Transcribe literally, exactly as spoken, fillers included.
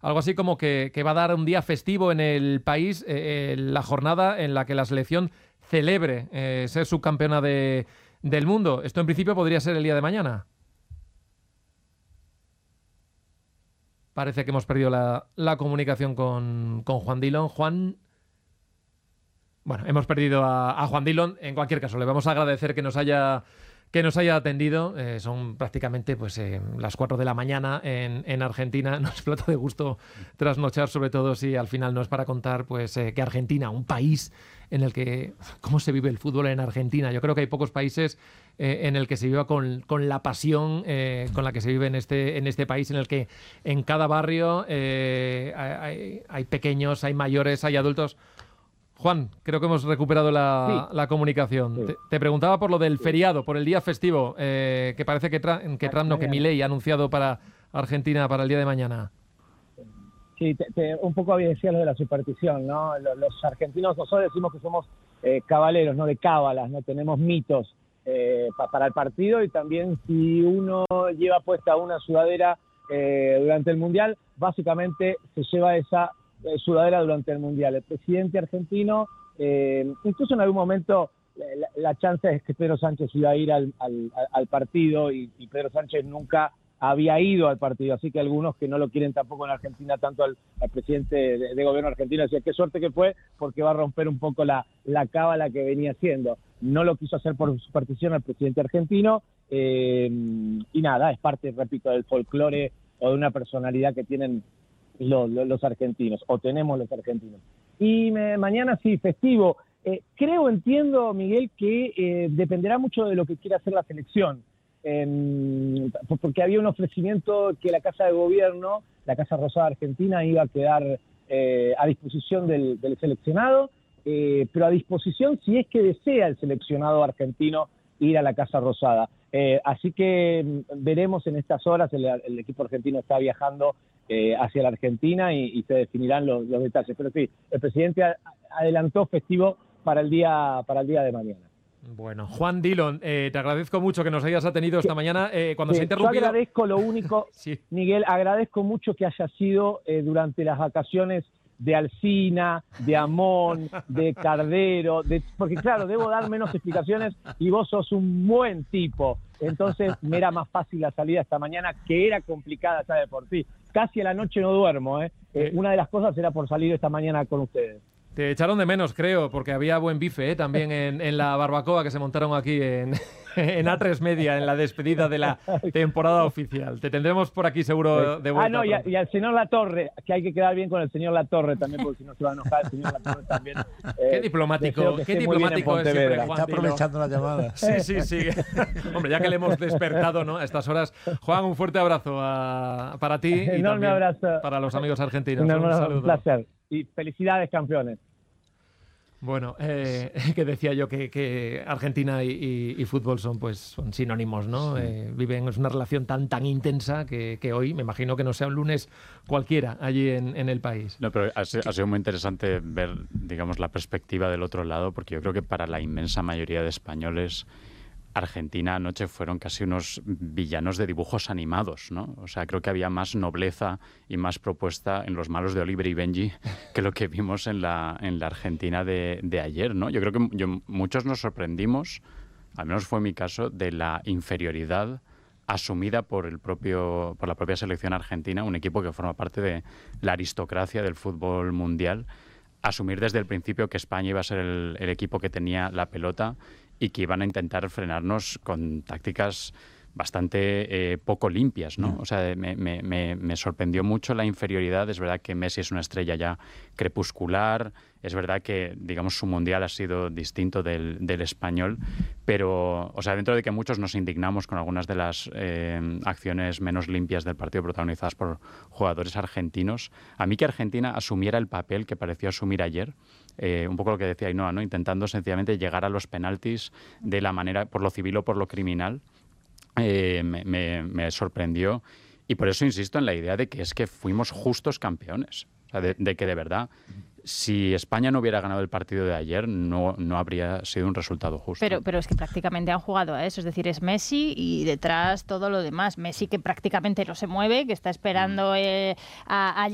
algo así como que, que va a dar un día festivo en el país, eh, la jornada en la que la selección celebre eh, ser subcampeona de, del mundo. Esto en principio podría ser el día de mañana. Parece que hemos perdido la, la comunicación con, con Juan Dillon. Juan... Bueno, hemos perdido a, a Juan Dillon. En cualquier caso, le vamos a agradecer que nos haya, que nos haya atendido. Eh, son prácticamente pues, eh, las cuatro de la mañana en, en Argentina. Nos explota de gusto trasnochar, sobre todo si al final no es para contar pues, eh, que Argentina, un país en el que... ¿Cómo se vive el fútbol en Argentina? Yo creo que hay pocos países eh, en el que se viva con, con la pasión eh, con la que se vive en este, en este país, en el que en cada barrio eh, hay, hay pequeños, hay mayores, hay adultos. Juan, creo que hemos recuperado la, sí. la comunicación. Sí. Te, te preguntaba por lo del feriado, por el día festivo, eh, que parece que, tra- que Trump, no, que Milei ha anunciado para Argentina para el día de mañana. Sí, te, te, un poco había decía lo de la superstición, ¿no? Los, los argentinos nosotros decimos que somos eh, caballeros, no de cábalas, no tenemos mitos eh, pa, para el partido, y también si uno lleva puesta una sudadera eh, durante el Mundial, básicamente se lleva esa eh, sudadera durante el Mundial. El presidente argentino, eh, incluso en algún momento la, la chance es que Pedro Sánchez iba a ir al, al, al partido y, y Pedro Sánchez nunca había ido al partido, así que algunos que no lo quieren tampoco en Argentina, tanto al, al presidente de, de gobierno argentino, decía qué suerte que fue, porque va a romper un poco la, la cábala que venía haciendo. No lo quiso hacer por superstición al presidente argentino, eh, y nada, es parte, repito, del folclore o de una personalidad que tienen los, los, los argentinos, o tenemos los argentinos. Y me, mañana sí, festivo. Eh, creo, entiendo, Miguel, que eh, dependerá mucho de lo que quiera hacer la selección. Eh, porque había un ofrecimiento que la Casa de Gobierno, la Casa Rosada Argentina, iba a quedar eh, a disposición del, del seleccionado, eh, pero a disposición si es que desea el seleccionado argentino ir a la Casa Rosada. Eh, así que veremos en estas horas, el, el equipo argentino está viajando eh, hacia la Argentina y, y se definirán los, los detalles. Pero sí, el presidente a, adelantó festivo para el día, para el día de mañana. Bueno, Juan Dillon, eh, te agradezco mucho que nos hayas atendido esta mañana. Eh, cuando sí, se ha interrumpido... Yo agradezco lo único, sí. Miguel, agradezco mucho que haya sido eh, durante las vacaciones de Alsina, de Amón, de Cardero, de, porque claro, debo dar menos explicaciones y vos sos un buen tipo. Entonces me era más fácil la salida esta mañana, que era complicada ya de por sí. Casi a la noche no duermo, ¿eh? Eh, una de las cosas era por salir esta mañana con ustedes. Te echaron de menos, creo, porque había buen bife ¿eh? también en, en la barbacoa que se montaron aquí en, en A tres Media, en la despedida de la temporada oficial. Te tendremos por aquí seguro de vuelta. Ah, no, y, a, y al señor Latorre, que hay que quedar bien con el señor Latorre también, porque si no se va a enojar el señor Latorre también. Eh, qué diplomático, qué diplomático es siempre, Juan. Está aprovechando la llamada. Sí, sí, sí. Hombre, ya que le hemos despertado, ¿no? A estas horas. Juan, un fuerte abrazo a, para ti y enorme abrazo para los amigos argentinos. Un, un saludo. Un placer. Y felicidades, campeones. Bueno, eh, que decía yo que, que Argentina y, y, y fútbol son pues son sinónimos, ¿no? Sí. Eh, viven, es una relación tan tan intensa que, que hoy, me imagino que no sea un lunes cualquiera allí en, en el país. No, pero ha, ha sido muy interesante ver, digamos, la perspectiva del otro lado, porque yo creo que para la inmensa mayoría de españoles, Argentina anoche fueron casi unos villanos de dibujos animados, ¿no? O sea, creo que había más nobleza y más propuesta en los malos de Oliver y Benji que lo que vimos en la, en la Argentina de, de ayer, ¿no? Yo creo que yo, muchos nos sorprendimos, al menos fue mi caso, de la inferioridad asumida por el propio por la propia selección argentina, un equipo que forma parte de la aristocracia del fútbol mundial, asumir desde el principio que España iba a ser el, el equipo que tenía la pelota y que iban a intentar frenarnos con tácticas bastante eh, poco limpias, ¿no? O sea, me, me, me sorprendió mucho la inferioridad. Es verdad que Messi es una estrella ya crepuscular, es verdad que, digamos, su mundial ha sido distinto del, del español, pero, o sea, dentro de que muchos nos indignamos con algunas de las eh, acciones menos limpias del partido protagonizadas por jugadores argentinos, a mí que Argentina asumiera el papel que pareció asumir ayer, eh, un poco lo que decía Ainhoa, ¿no? Intentando sencillamente llegar a los penaltis de la manera, por lo civil o por lo criminal, Eh, me, me, me sorprendió, y por eso insisto en la idea de que es que fuimos justos campeones, o sea, de, de que de verdad, si España no hubiera ganado el partido de ayer, no, no habría sido un resultado justo. Pero, pero es que prácticamente han jugado a eso, es decir, es Messi y detrás todo lo demás. Messi que prácticamente no se mueve, que está esperando eh, a, a